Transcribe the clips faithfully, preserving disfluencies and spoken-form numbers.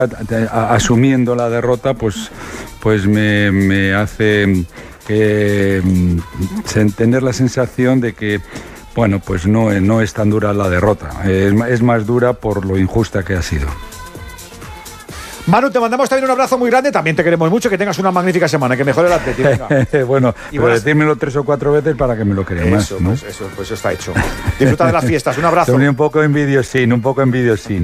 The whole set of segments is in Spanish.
asumiendo la derrota, pues, pues me, me hace eh, tener la sensación de que, bueno, pues no, no es tan dura la derrota, es, es más dura por lo injusta que ha sido. Manu, te mandamos también un abrazo muy grande, también te queremos mucho, que tengas una magnífica semana, que mejore el Atlético. Bueno, y pero buenas... decírmelo tres o cuatro veces para que me lo crea más, ¿no? Pues eso, pues eso está hecho. Disfruta de las fiestas, un abrazo. Soy un poco envidiosín, un poco envidiosín.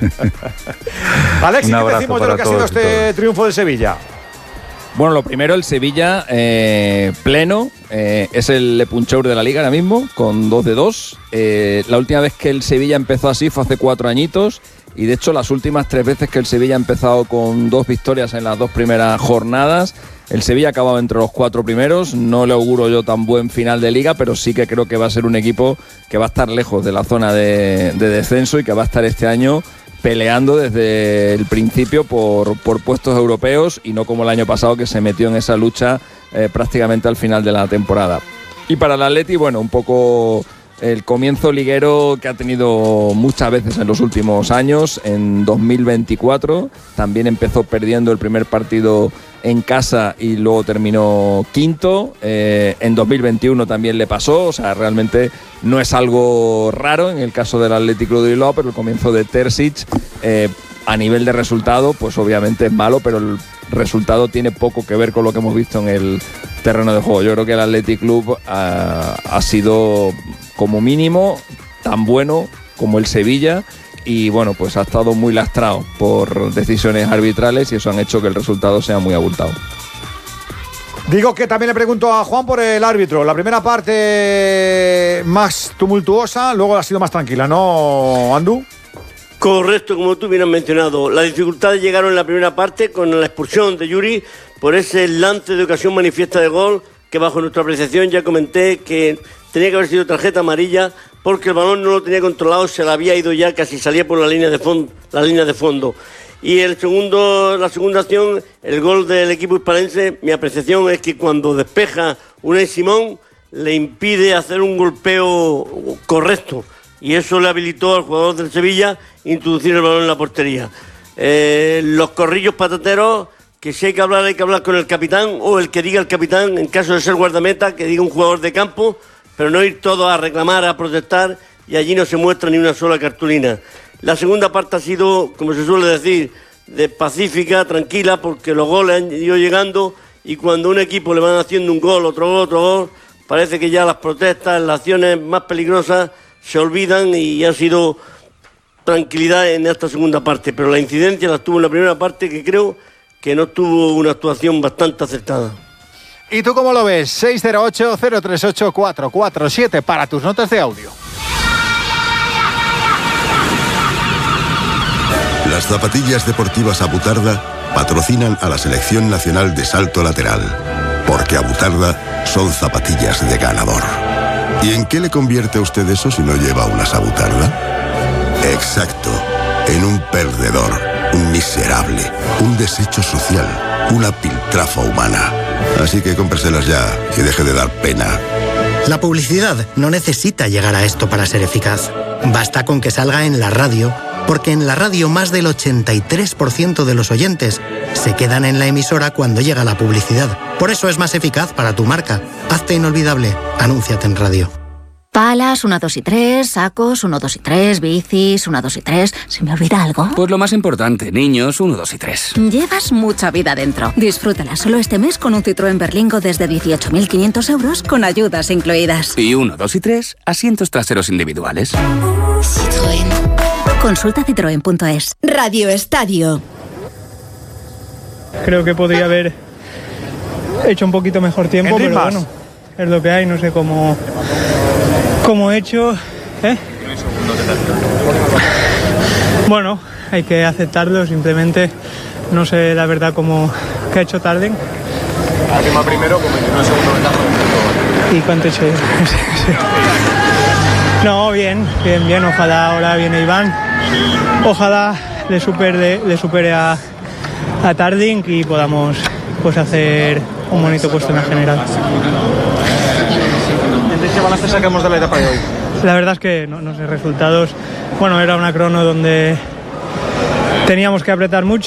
Alexis, ¿qué decimos de lo que ha sido este triunfo de Sevilla? Bueno, lo primero, el Sevilla eh, pleno, eh, es el Le Puncheur de la Liga ahora mismo, con dos de dos. Eh, la última vez que el Sevilla empezó así fue hace cuatro añitos, y de hecho las últimas tres veces que el Sevilla ha empezado con dos victorias en las dos primeras jornadas, el Sevilla ha acabado entre los cuatro primeros. No le auguro yo tan buen final de Liga, pero sí que creo que va a ser un equipo que va a estar lejos de la zona de, de descenso y que va a estar este año peleando desde el principio por, por puestos europeos, y no como el año pasado, que se metió en esa lucha eh, prácticamente al final de la temporada. Y para el Atleti, bueno, un poco el comienzo liguero que ha tenido muchas veces en los últimos años. En dos mil veinticuatro también empezó perdiendo el primer partido en casa y luego terminó quinto. Eh, en dos mil veintiuno también le pasó, o sea, realmente no es algo raro en el caso del Athletic Club de Bilbao, pero el comienzo de Terzic eh, a nivel de resultado, pues obviamente es malo, pero el resultado tiene poco que ver con lo que hemos visto en el terreno de juego. Yo creo que el Athletic Club ha, ha sido como mínimo tan bueno como el Sevilla, y bueno, pues ha estado muy lastrado por decisiones arbitrales, y eso han hecho que el resultado sea muy abultado. Digo que también le pregunto a Juan por el árbitro. La primera parte más tumultuosa, luego ha sido más tranquila, ¿no, Andu? Correcto, como tú bien has mencionado. Las dificultades llegaron en la primera parte con la expulsión de Yuri por ese lance de ocasión manifiesta de gol, que bajo nuestra apreciación ya comenté que tenía que haber sido tarjeta amarilla, porque el balón no lo tenía controlado, se le había ido ya, casi salía por la línea de fondo, la línea de fondo. Y el segundo, la segunda acción, el gol del equipo hispalense, mi apreciación es que cuando despeja Unai Simón, le impide hacer un golpeo correcto, y eso le habilitó al jugador del Sevilla introducir el balón en la portería. Eh, los corrillos patateros, que si hay que hablar, hay que hablar con el capitán, o el que diga el capitán, en caso de ser guardameta, que diga un jugador de campo, pero no ir todos a reclamar, a protestar, y allí no se muestra ni una sola cartulina. La segunda parte ha sido, como se suele decir, de pacífica, tranquila, porque los goles han ido llegando, y cuando un equipo le van haciendo un gol, otro gol, otro gol, parece que ya las protestas, las acciones más peligrosas se olvidan, y ha sido tranquilidad en esta segunda parte. Pero la incidencia la tuvo en la primera parte, que creo que no tuvo una actuación bastante acertada. ¿Y tú cómo lo ves? seis cero ocho, cero tres ocho, cuatro cuatro siete para tus notas de audio. Las zapatillas deportivas Abutarda patrocinan a la Selección Nacional de Salto Lateral, porque Abutarda son zapatillas de ganador. ¿Y en qué le convierte a usted eso si no lleva unas Abutarda? Exacto, en un perdedor, un miserable, un desecho social, una piltrafa humana. Así que cómpreselas ya y deje de dar pena. La publicidad no necesita llegar a esto para ser eficaz. Basta con que salga en la radio, porque en la radio más del ochenta y tres por ciento de los oyentes se quedan en la emisora cuando llega la publicidad. Por eso es más eficaz para tu marca. Hazte inolvidable. Anúnciate en radio. Palas, uno, dos y tres, sacos, uno, dos y tres, bicis, uno, dos y tres. ¿Se me olvida algo? Pues lo más importante, niños, uno, dos y tres. Llevas mucha vida dentro. Disfrútala solo este mes con un Citroën Berlingo desde dieciocho mil quinientos euros con ayudas incluidas. Y uno, dos y tres, asientos traseros individuales. Citroën. Consulta citroen punto es. Radio Estadio. Creo que podría haber hecho un poquito mejor tiempo, pero más. Bueno, es lo que hay, no sé cómo... Como he hecho, ¿eh? Bueno, hay que aceptarlo, simplemente no sé la verdad cómo que ha hecho Tarden. Arriba primero, como en el segundo ventaja. ¿Y cuánto he hecho yo? No, bien, bien, bien, ojalá ahora viene Iván. Ojalá le supere, le supere a, a Tarding y podamos pues hacer un bonito puesto en la general. ¿Qué balance sacamos de la etapa de hoy? La verdad es que no, no sé resultados. Bueno, era una crono donde teníamos que apretar mucho.